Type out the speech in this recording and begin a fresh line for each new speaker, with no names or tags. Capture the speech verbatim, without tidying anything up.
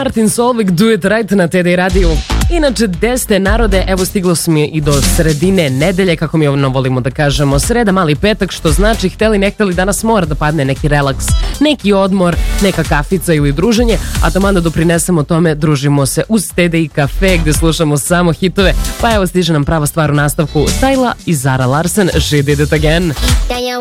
Martin Solveig, Do It Right na T D radiju. Inače, desete narode, evo stiglo smo i do sredine nedelje, kako mi ono volimo da kažemo, sreda, mali petak, što znači, hteli ne hteli, danas mora da padne neki relaks, neki odmor, neka kafica ili druženje, a taman da doprinesemo tome, družimo se uz T D i kafe gde slušamo samo hitove, pa evo stiže nam prava stvar u nastavku, Styla i Zara Larsen, She Did It Again.